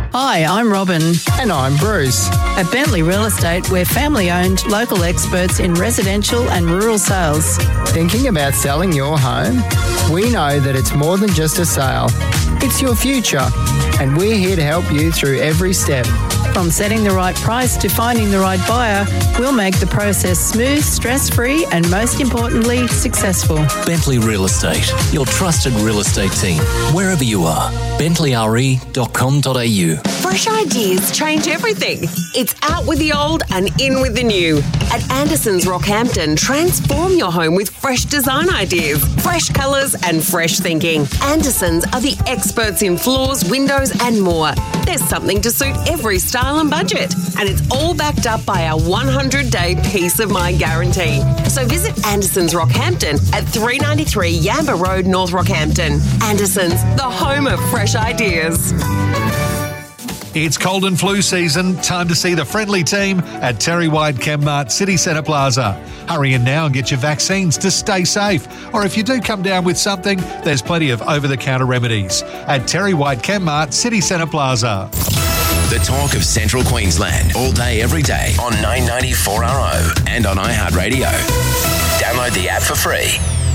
Hi, I'm Robin. And I'm Bruce. At Bentley Real Estate, we're family-owned, local experts in residential and rural sales. Thinking about selling your home? We know that it's more than just a sale. It's your future, and we're here to help you through every step. From setting the right price to finding the right buyer, we'll make the process smooth, stress-free, and most importantly, successful. Bentley Real Estate, your trusted real estate team, wherever you are. BentleyRE.com.au. Fresh ideas change everything. It's out with the old and in with the new. At Anderson's Rockhampton, transform your home with fresh design ideas, fresh colours and fresh thinking. Anderson's are the experts in floors, windows and more. There's something to suit every style and budget. And it's all backed up by our 100-day peace of mind guarantee. So visit Anderson's Rockhampton at 393 Yamba Road, North Rockhampton. Anderson's, the home of fresh ideas. It's cold and flu season. Time to see the friendly team at Terry White Chemmart City Centre Plaza. Hurry in now and get your vaccines to stay safe. Or if you do come down with something, there's plenty of over-the-counter remedies at Terry White Chemmart City Centre Plaza. The talk of Central Queensland, all day, every day on 994RO and on iHeartRadio. Download the app for free.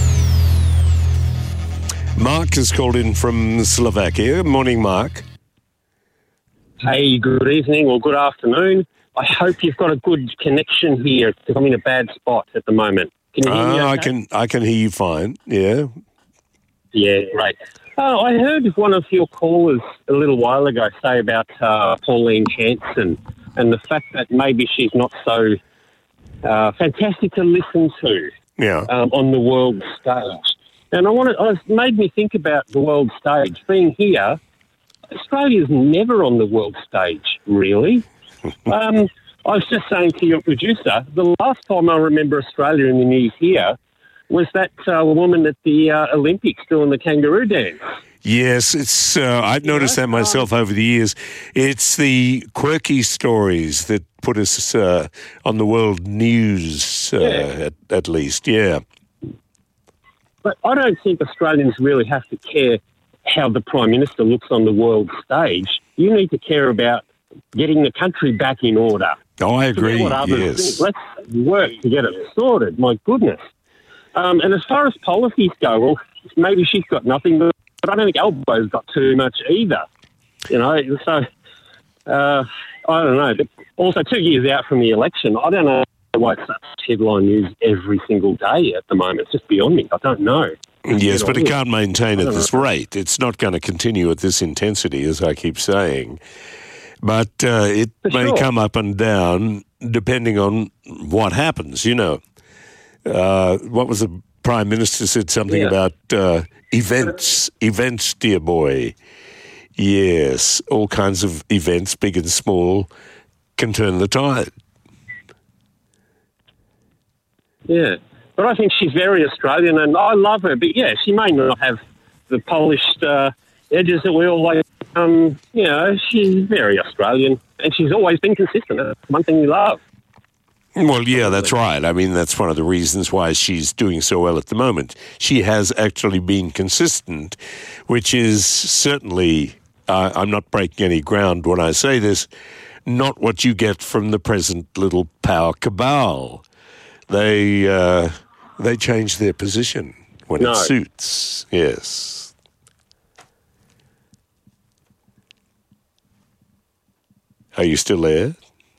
Mark has called in from Slovakia. Morning, Mark. Hey, good evening or good afternoon. I hope you've got a good connection here because I'm in a bad spot at the moment. Can you hear me okay? I can hear you fine, yeah. Yeah, great. I heard one of your callers a little while ago say about Pauline Hanson and the fact that maybe she's not so fantastic to listen to on the world stage. And it made me think about the world stage. Being here, Australia's never on the world stage, really. I was just saying to your producer, the last time I remember Australia in the news here was that woman at the Olympics doing the kangaroo dance. Yes, it's. I've noticed that myself over the years. It's the quirky stories that put us on the world news, at least, yeah. But I don't think Australians really have to care how the Prime Minister looks on the world stage. You need to care about getting the country back in order. Oh, I agree, yes. Let's work to get it sorted, my goodness. And as far as policies go, well, maybe she's got nothing, but I don't think Albo's got too much either. You know, so I don't know. But also 2 years out from the election, I don't know why it's such headline news every single day at the moment. It's just beyond me. I don't know. Yes, but it can't maintain at this rate. It's not going to continue at this intensity, as I keep saying. But it may come up and down depending on what happens, you know. What was the Prime Minister said something about events, dear boy. Yes, all kinds of events, big and small, can turn the tide. Yeah, but I think she's very Australian and I love her. But, yeah, she may not have the polished edges that we all like. You know, she's very Australian and she's always been consistent. That's one thing we love. Well, yeah, that's right. I mean, that's one of the reasons why she's doing so well at the moment. She has actually been consistent, which is certainly, I'm not breaking any ground when I say this, not what you get from the present little power cabal. They change their position when it suits. Yes. Are you still there?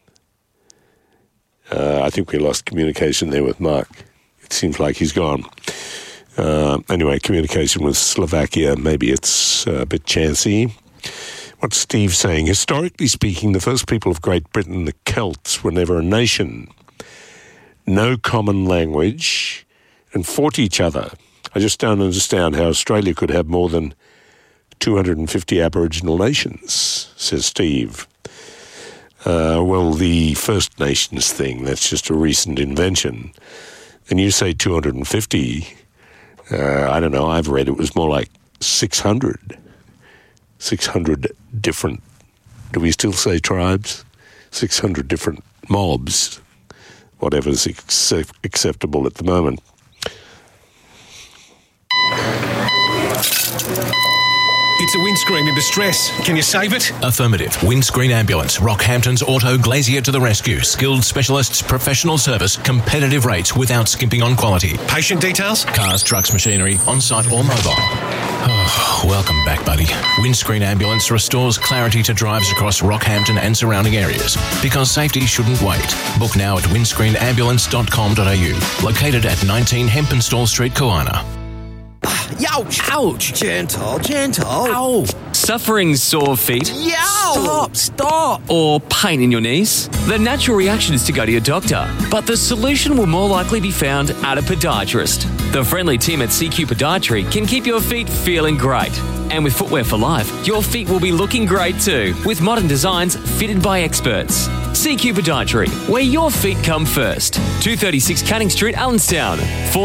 I think we lost communication there with Mark. It seems like he's gone. Anyway, communication with Slovakia, maybe it's a bit chancy. What's Steve saying? Historically speaking, the first people of Great Britain, the Celts, were never a nation. No common language and fought each other. I just don't understand how Australia could have more than 250 Aboriginal nations, says Steve. Well, the First Nations thing, that's just a recent invention. And you say 250, I don't know, I've read it was more like 600. 600 different, do we still say tribes? 600 different mobs, whatever's acceptable at the moment. It's a windscreen in distress. Can you save it? Affirmative. Windscreen Ambulance. Rockhampton's Auto Glazier to the rescue. Skilled specialists, professional service, competitive rates without skimping on quality. Patient details? Cars, trucks, machinery, on-site or mobile. Oh, welcome back, buddy. Windscreen Ambulance restores clarity to drives across Rockhampton and surrounding areas. Because safety shouldn't wait. Book now at windscreenambulance.com.au. Located at 19 Hempenstall Street, Koana. Ouch! Ouch! Gentle, gentle. Ow! Suffering sore feet? Yow! Stop! Or pain in your knees? The natural reaction is to go to your doctor, but the solution will more likely be found at a podiatrist. The friendly team at CQ Podiatry can keep your feet feeling great. And with Footwear for Life, your feet will be looking great too, with modern designs fitted by experts. CQ Podiatry, where your feet come first. 236 Canning Street, Allenstown.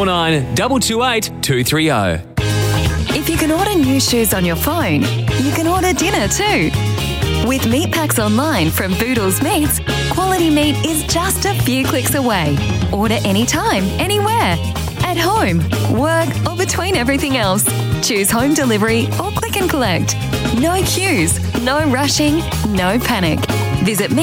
492228 230. If you can order new shoes on your phone, you can order dinner too. With meat packs online from Boodles Meats, quality meat is just a few clicks away. Order anytime, anywhere. At home, work, or between everything else. Choose home delivery or click and collect. No queues, no rushing, no panic. Visit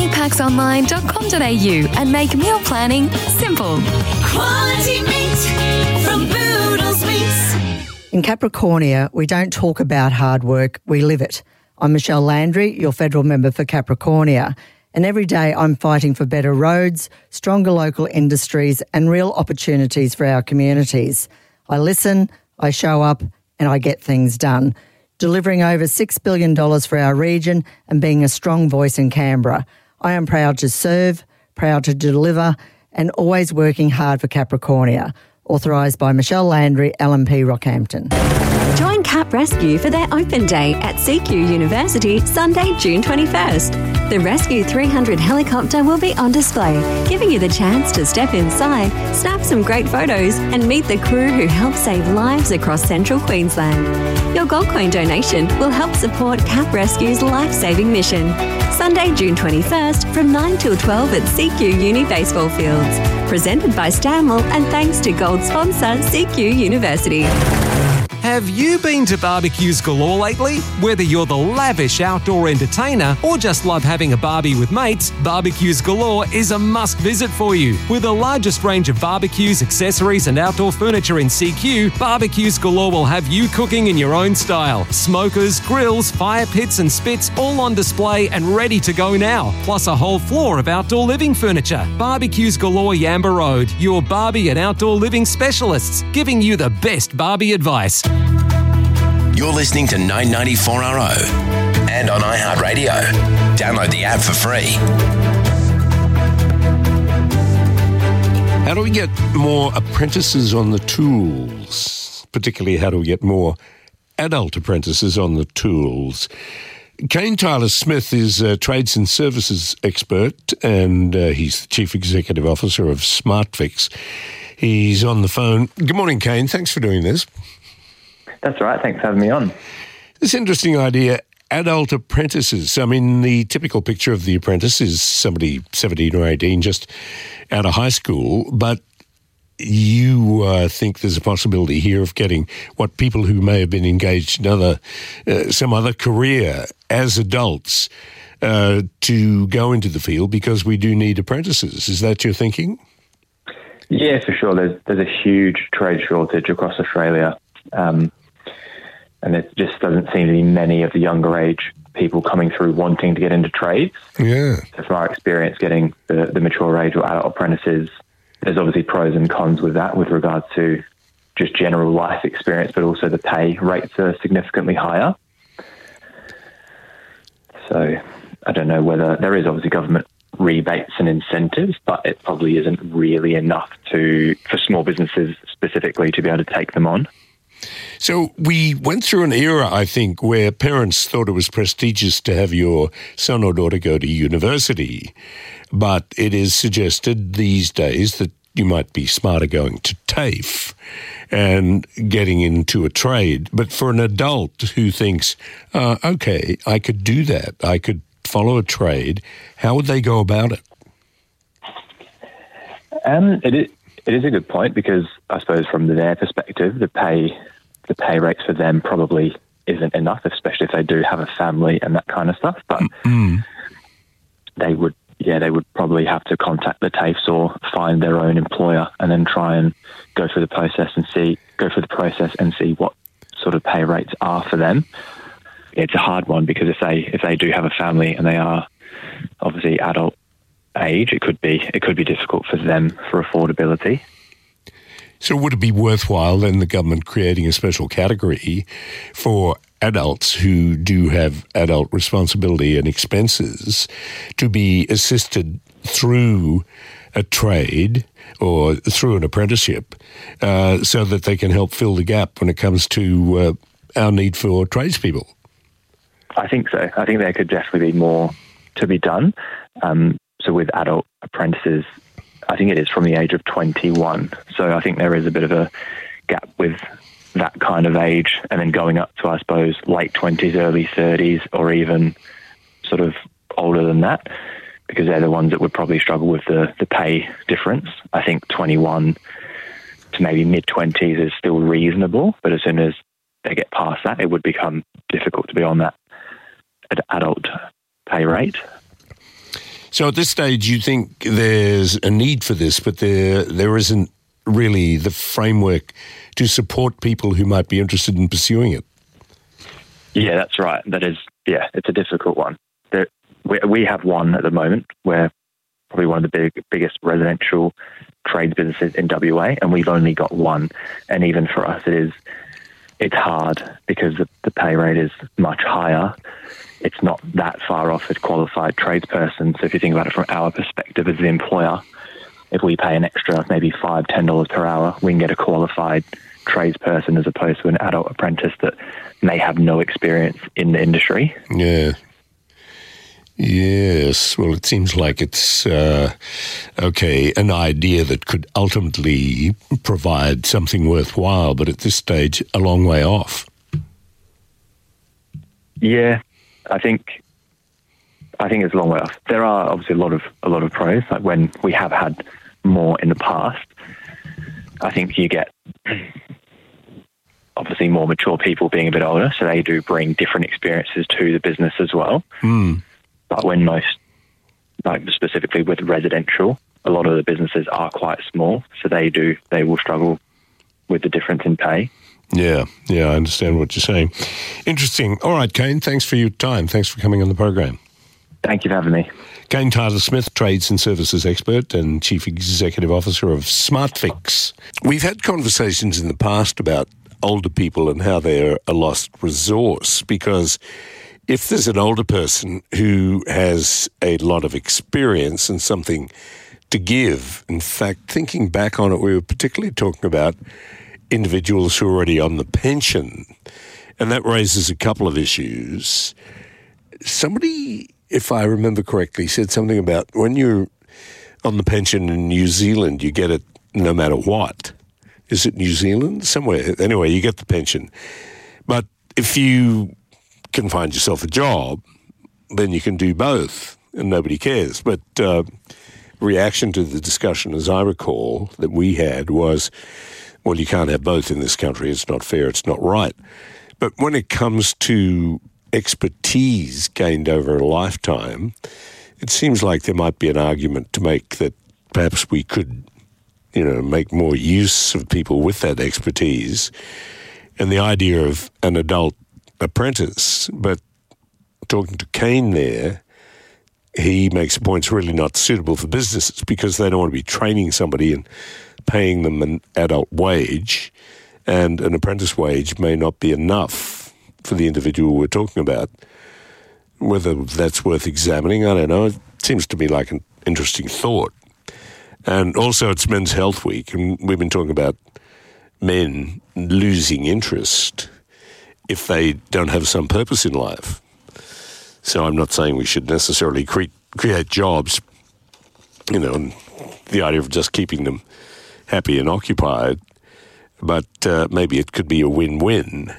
meatpacksonline.com.au and make meal planning simple. Quality meat from Boodles Meats. In Capricornia, we don't talk about hard work, we live it. I'm Michelle Landry, your federal member for Capricornia, and every day I'm fighting for better roads, stronger local industries and real opportunities for our communities. I listen, I show up and I get things done, delivering over $6 billion for our region and being a strong voice in Canberra. I am proud to serve, proud to deliver and always working hard for Capricornia. Authorised by Michelle Landry, LNP Rockhampton. Join Cap Rescue for their open day at CQ University, Sunday, June 21st. The Rescue 300 helicopter will be on display, giving you the chance to step inside, snap some great photos and meet the crew who help save lives across central Queensland. Your gold coin donation will help support Cap Rescue's life-saving mission. Sunday, June 21st from 9 till 12 at CQ Uni Baseball Fields. Presented by Stanwell and thanks to gold sponsor CQ University. Have you been to Barbecues Galore lately? Whether you're the lavish outdoor entertainer or just love having a barbie with mates, Barbecues Galore is a must visit for you. With the largest range of barbecues, accessories and outdoor furniture in CQ, Barbecues Galore will have you cooking in your own style. Smokers, grills, fire pits and spits all on display and ready to go now. Plus a whole floor of outdoor living furniture. Barbecues Galore Yamba Road, your Barbie and outdoor living specialists, giving you the best Barbie advice. You're listening to 994RO and on iHeartRadio. Download the app for free. How do we get more apprentices on the tools? Particularly, how do we get more adult apprentices on the tools? Kane Tyler Smith is a trades and services expert and he's the Chief Executive Officer of SmartFix. He's on the phone. Good morning, Kane. Thanks for doing this. That's right. Thanks for having me on. This interesting idea, adult apprentices. I mean, the typical picture of the apprentice is somebody 17 or 18 just out of high school, but you think there's a possibility here of getting what people who may have been engaged in some other career as adults to go into the field because we do need apprentices. Is that your thinking? Yeah, for sure. There's a huge trade shortage across Australia. And there just doesn't seem to be many of the younger age people coming through wanting to get into trades. Yeah. So from our experience, getting the mature age or adult apprentices, there's obviously pros and cons with that with regards to just general life experience, but also the pay rates are significantly higher. So I don't know whether there is obviously government rebates and incentives, but it probably isn't really enough for small businesses specifically to be able to take them on. So we went through an era, I think, where parents thought it was prestigious to have your son or daughter go to university. But it is suggested these days that you might be smarter going to TAFE and getting into a trade. But for an adult who thinks, okay, I could do that, I could follow a trade, how would they go about it? It is a good point because I suppose from their perspective, the pay rates for them probably isn't enough, especially if they do have a family and that kind of stuff. But they would probably have to contact the TAFEs or find their own employer and then try and go through the process and see what sort of pay rates are for them. It's a hard one because if they do have a family and they are obviously adult age, it could be difficult for them for affordability. So would it be worthwhile then the government creating a special category for adults who do have adult responsibility and expenses to be assisted through a trade or through an apprenticeship so that they can help fill the gap when it comes to our need for tradespeople? I think so. I think there could definitely be more to be done. So with adult apprentices, I think it is from the age of 21. So I think there is a bit of a gap with that kind of age and then going up to, I suppose, late 20s, early 30s, or even sort of older than that, because they're the ones that would probably struggle with the pay difference. I think 21 to maybe mid-20s is still reasonable, but as soon as they get past that, it would become difficult to be on that adult pay rate. So at this stage, you think there's a need for this, but there isn't really the framework to support people who might be interested in pursuing it? Yeah, that's right. It's a difficult one. We have one at the moment. We're probably one of the biggest residential trades businesses in WA, and we've only got one. And even for us, it's hard because the pay rate is much higher. It's not that far off a qualified tradesperson. So if you think about it from our perspective as the employer, if we pay an extra maybe $5, $10 per hour, we can get a qualified tradesperson as opposed to an adult apprentice that may have no experience in the industry. Yeah. Yes. Well, it seems like it's, an idea that could ultimately provide something worthwhile, but at this stage, a long way off. Yeah. I think it's a long way off. There are obviously a lot of pros. Like when we have had more in the past, I think you get obviously more mature people being a bit older, so they do bring different experiences to the business as well. But when specifically with residential, a lot of the businesses are quite small, so they will struggle with the difference in pay. Yeah, I understand what you're saying. Interesting. All right, Kane, thanks for your time. Thanks for coming on the program. Thank you for having me. Kane Tyler-Smith, Trades and Services Expert and Chief Executive Officer of SmartFix. We've had conversations in the past about older people and how they're a lost resource, because if there's an older person who has a lot of experience and something to give, in fact, thinking back on it, we were particularly talking about individuals who are already on the pension, and that raises a couple of issues. Somebody, if I remember correctly, said something about when you're on the pension in New Zealand, you get it no matter what. Is it New Zealand? Somewhere. Anyway, you get the pension. But if you can find yourself a job, then you can do both, and nobody cares. But reaction to the discussion, as I recall, that we had was, well, you can't have both in this country. It's not fair. It's not right. But when it comes to expertise gained over a lifetime, it seems like there might be an argument to make that perhaps we could, make more use of people with that expertise. And the idea of an adult apprentice, but talking to Kane there, he makes a point it's really not suitable for businesses because they don't want to be training somebody and paying them an adult wage, and an apprentice wage may not be enough for the individual we're talking about. Whether that's worth examining, I don't know. It seems to me like an interesting thought. And also it's Men's Health Week, and we've been talking about men losing interest if they don't have some purpose in life. So I'm not saying we should necessarily create jobs, and the idea of just keeping them happy and occupied, but maybe it could be a win-win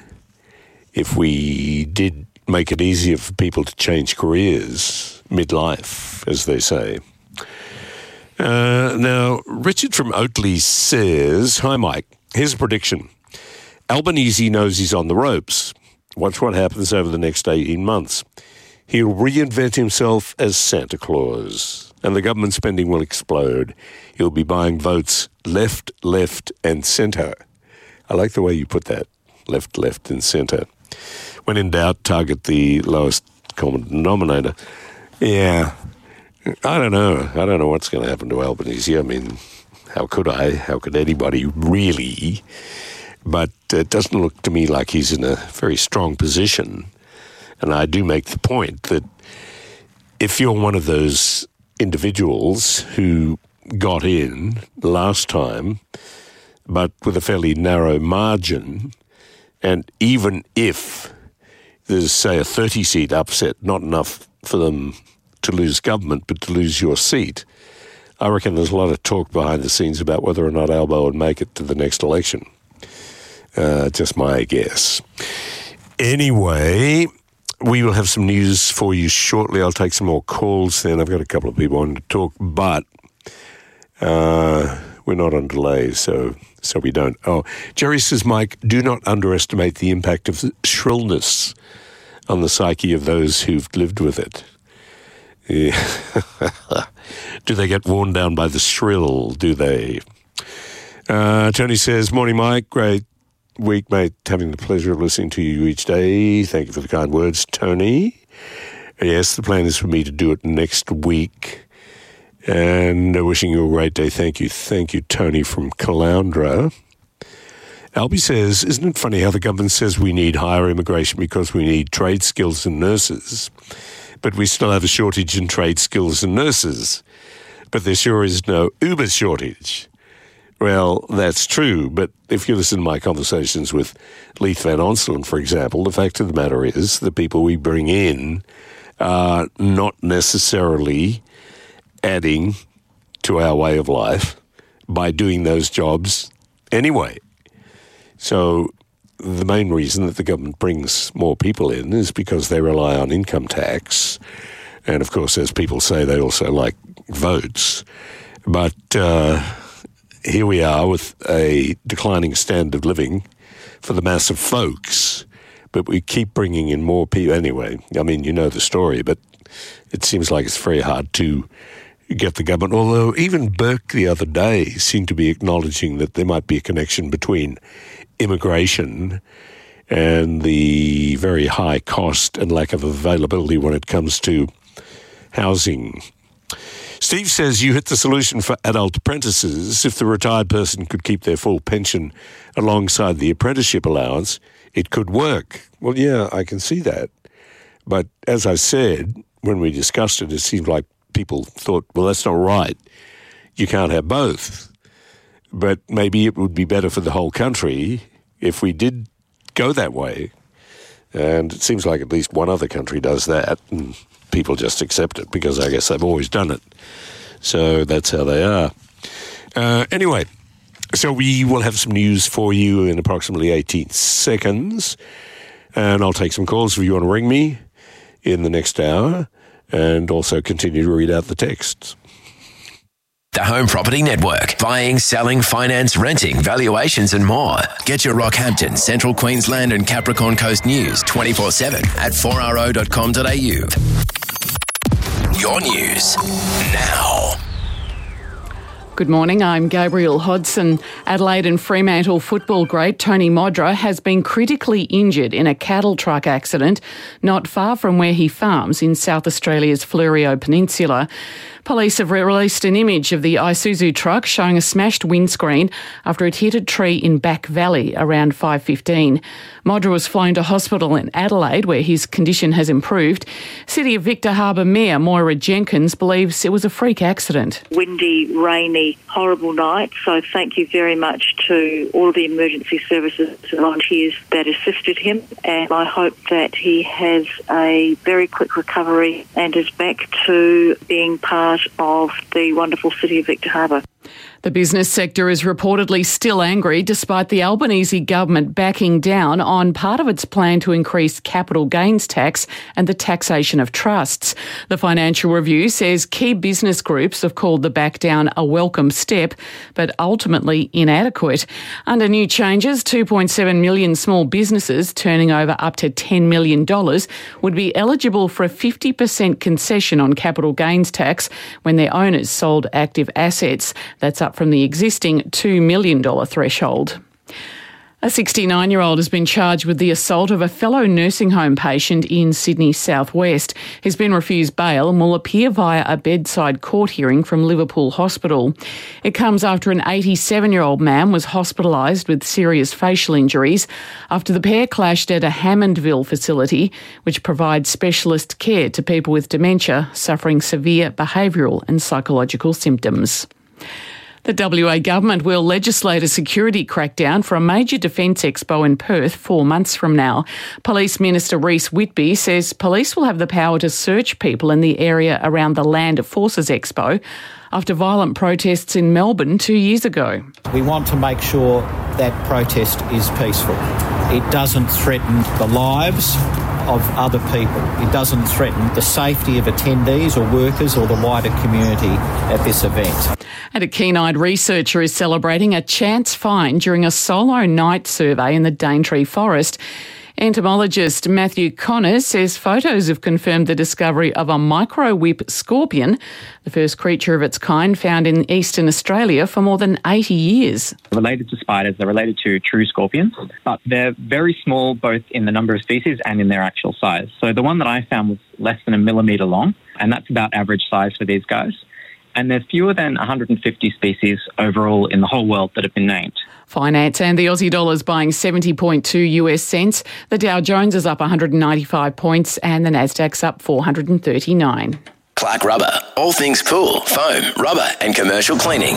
if we did make it easier for people to change careers midlife, as they say. Now, Richard from Oatley says, hi, Mike. Here's a prediction. Albanese knows he's on the ropes. Watch what happens over the next 18 months. He'll reinvent himself as Santa Claus, and the government spending will explode. He'll be buying votes left, and centre. I like the way you put that, left, and centre. When in doubt, target the lowest common denominator. Yeah, I don't know. I don't know what's going to happen to Albanese. I mean, how could I? How could anybody really? But it doesn't look to me like he's in a very strong position. And I do make the point that if you're one of those individuals who got in last time, but with a fairly narrow margin, and even if there's, say, a 30-seat upset, not enough for them to lose government, but to lose your seat, I reckon there's a lot of talk behind the scenes about whether or not Albo would make it to the next election. Just my guess. Anyway, we will have some news for you shortly. I'll take some more calls then. I've got a couple of people wanting to talk, but we're not on delay, so we don't. Oh, Jerry says, Mike, do not underestimate the impact of shrillness on the psyche of those who've lived with it. Yeah. Do they get worn down by the shrill? Do they? Tony says, morning, Mike. Great week, mate. Having the pleasure of listening to you each day. Thank you for the kind words, Tony. Yes, the plan is for me to do it next week. And wishing you a great day. Thank you. Thank you, Tony from Caloundra. Albie says, isn't it funny how the government says we need higher immigration because we need trade skills and nurses, but we still have a shortage in trade skills and nurses, but there sure is no Uber shortage. Well, that's true, but if you listen to my conversations with Leith Van Onselen, for example, the fact of the matter is the people we bring in are not necessarily adding to our way of life by doing those jobs anyway. So the main reason that the government brings more people in is because they rely on income tax. And, of course, as people say, they also like votes. But here we are with a declining standard of living for the mass of folks, but we keep bringing in more people anyway. I mean, you know the story, but it seems like it's very hard to get the government, although even Burke the other day seemed to be acknowledging that there might be a connection between immigration and the very high cost and lack of availability when it comes to housing. Steve says you hit the solution for adult apprentices. If the retired person could keep their full pension alongside the apprenticeship allowance, it could work. Well, yeah, I can see that. But as I said, when we discussed it, it seemed like people thought, well, that's not right. You can't have both. But maybe it would be better for the whole country if we did go that way. And it seems like at least one other country does that, and people just accept it because I guess they've always done it. So that's how they are. Anyway, so we will have some news for you in approximately 18 seconds. And I'll take some calls if you want to ring me in the next hour, and also continue to read out the texts. The Home Property Network. Buying, selling, finance, renting, valuations and more. Get your Rockhampton, Central Queensland and Capricorn Coast news 24/7 at 4RO.com.au. Your news now. Good morning, I'm Gabriel Hodson. Adelaide and Fremantle football great Tony Modra has been critically injured in a cattle truck accident not far from where he farms in South Australia's Fleurieu Peninsula. Police have released an image of the Isuzu truck showing a smashed windscreen after it hit a tree in Back Valley around 5:15. Modra was flown to hospital in Adelaide where his condition has improved. City of Victor Harbor Mayor Moira Jenkins believes it was a freak accident. Windy, rainy, horrible night, so thank you very much to all of the emergency services and volunteers that assisted him, and I hope that he has a very quick recovery and is back to being part of the wonderful city of Victor Harbor. The business sector is reportedly still angry despite the Albanese government backing down on part of its plan to increase capital gains tax and the taxation of trusts. The Financial Review says key business groups have called the back down a welcome step, but ultimately inadequate. Under new changes, 2.7 million small businesses turning over up to $10 million would be eligible for a 50% concession on capital gains tax when their owners sold active assets. That's up from the existing $2 million threshold. A 69-year-old has been charged with the assault of a fellow nursing home patient in Sydney southwest. He's been refused bail and will appear via a bedside court hearing from Liverpool Hospital. It comes after an 87-year-old man was hospitalised with serious facial injuries after the pair clashed at a Hammondville facility, which provides specialist care to people with dementia suffering severe behavioural and psychological symptoms. The WA government will legislate a security crackdown for a major defence expo in Perth 4 months from now. Police Minister Reece Whitby says police will have the power to search people in the area around the Land Forces Expo after violent protests in Melbourne 2 years ago. We want to make sure that protest is peaceful. It doesn't threaten the lives of other people. It doesn't threaten the safety of attendees or workers or the wider community at this event. And a keen-eyed researcher is celebrating a chance find during a solo night survey in the Daintree Forest. Entomologist Matthew Connors says photos have confirmed the discovery of a micro-whip scorpion, the first creature of its kind found in eastern Australia for more than 80 years. Related to spiders, they're related to true scorpions, but they're very small both in the number of species and in their actual size. So the one that I found was less than a millimetre long, and that's about average size for these guys. And there's fewer than 150 species overall in the whole world that have been named. Finance and the Aussie dollar's buying 70.2 US cents. The Dow Jones is up 195 points and the Nasdaq's up 439. Clark Rubber. All things pool, foam, rubber and commercial cleaning.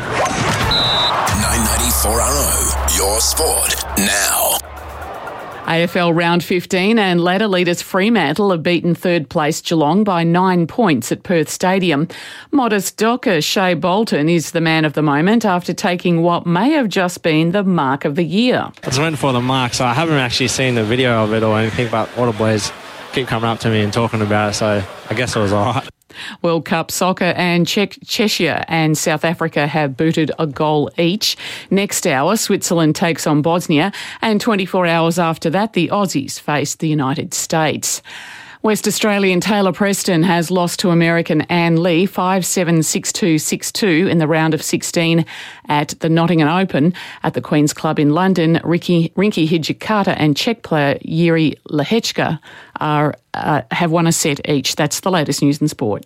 994RO. Your sport now. AFL Round 15 and ladder leaders Fremantle have beaten third place Geelong by 9 points at Perth Stadium. Modest Docker Shea Bolton is the man of the moment after taking what may have just been the mark of the year. I just went for the mark, so I haven't actually seen the video of it or anything, but all the boys keep coming up to me and talking about it, so I guess it was all right. World Cup soccer and Cheshire and South Africa have booted a goal each. Next hour, Switzerland takes on Bosnia, and 24 hours after that, the Aussies face the United States. West Australian Taylor Preston has lost to American Ann Lee 5-7, 6-2, 6-2 in the round of 16 at the Nottingham Open at the Queen's Club in London. Rinky Hijikata and Czech player Jiří Lehečka have won a set each. That's the latest news and sport.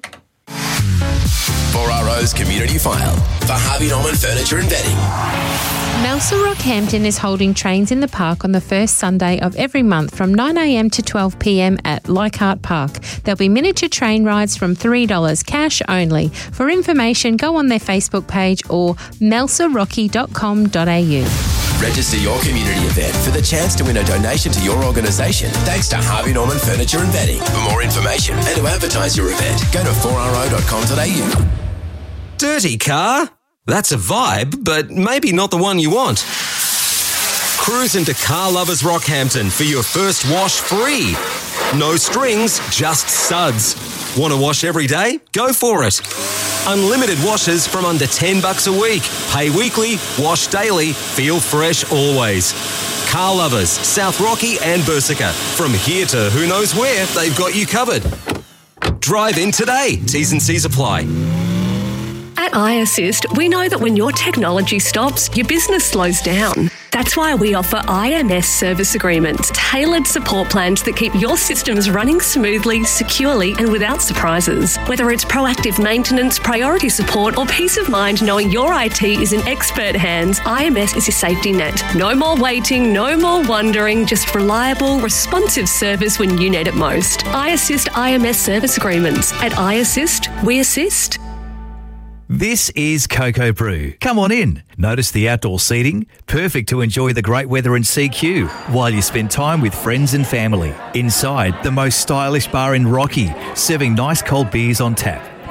4RO's Community File for Harvey Norman Furniture and Bedding. Melsa Rockhampton is holding Trains in the Park on the first Sunday of every month from 9am to 12pm at Leichhardt Park. There'll be miniature train rides from $3 cash only. For information, go on their Facebook page or melsarocky.com.au. Register your community event for the chance to win a donation to your organisation thanks to Harvey Norman Furniture and Bedding. For more information and to advertise your event, go to 4ro.com.au. Dirty car? That's a vibe, but maybe not the one you want. Cruise into Car Lovers Rockhampton for your first wash free. No strings, just suds. Want to wash every day? Go for it. Unlimited washes from under $10 a week. Pay weekly, wash daily, feel fresh always. Car Lovers, South Rocky and Bersica. From here to who knows where, they've got you covered. Drive in today. T's and C's apply. At iAssist, we know that when your technology stops, your business slows down. That's why we offer IMS service agreements, tailored support plans that keep your systems running smoothly, securely, and without surprises. Whether it's proactive maintenance, priority support, or peace of mind knowing your IT is in expert hands, IMS is your safety net. No more waiting, no more wondering, just reliable, responsive service when you need it most. iAssist IMS service agreements. At iAssist, we assist. This is Cocoa Brew. Come on in. Notice the outdoor seating, perfect to enjoy the great weather in CQ while you spend time with friends and family. Inside, the most stylish bar in Rocky, serving nice cold beers on tap.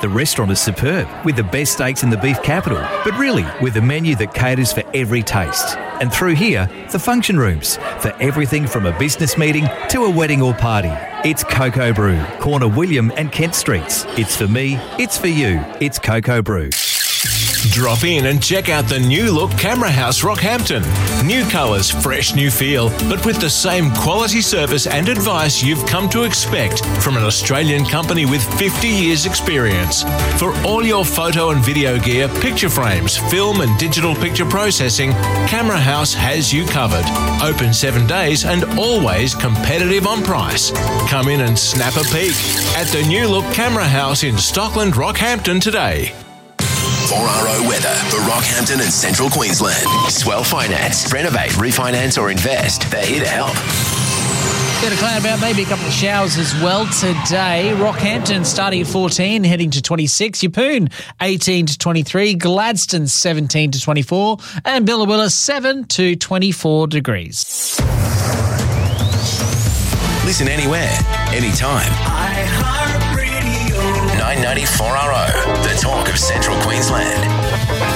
The restaurant is superb, with the best steaks in the beef capital, but really with a menu that caters for every taste. And through here, the function rooms, for everything from a business meeting to a wedding or party. It's Cocoa Brew, corner William and Kent Streets. It's for me, it's for you, it's Cocoa Brew. Drop in and check out the new look Camera House Rockhampton. New colours, fresh new feel, but with the same quality service and advice you've come to expect from an Australian company with 50 years experience. For all your photo and video gear, picture frames, film and digital picture processing, Camera House has you covered. Open 7 days and always competitive on price. Come in and snap a peek at the new look Camera House in Stockland, Rockhampton today. 4RO weather for Rockhampton and Central Queensland. Swell Finance. Renovate, refinance or invest. They're here to help. Bit of cloud about, maybe a couple of showers as well today. Rockhampton starting at 14, heading to 26. Yeppoon 18 to 23. Gladstone 17 to 24. And Billawilla 7 to 24 degrees. Listen anywhere, anytime. 990 4RO, the talk of Central Queensland.